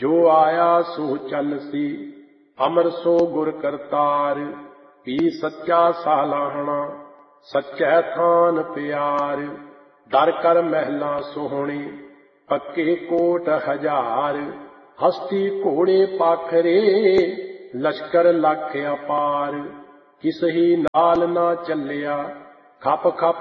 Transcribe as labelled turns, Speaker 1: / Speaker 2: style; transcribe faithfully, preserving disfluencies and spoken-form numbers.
Speaker 1: ਜੋ ਆਇਆ ਸੋ ਚੱਲਸੀ, ਅਮਰ ਸੋ ਗੁਰ ਕਰਤਾਰ। ਪੀ ਸੱਚਾ ਸਾਲਾਹਣਾ, ਸੱਚੈ ਥਾਨ ਪਿਆਰ। ਦਰ ਕਰ ਮਹਿਲਾਂ ਸੋਹਣੇ, ਪੱਕੇ ਕੋਟ ਹਜ਼ਾਰ। ਹਸਤੀ ਘੋੜੇ ਪਾਖਰੇ, ਲਸ਼ਕਰ ਲੱਖ ਅਪਾਰ। ਕਿਸ ਹੀ ਨਾਲ ਨਾ ਚੱਲਿਆ, ਖਪ ਖਪ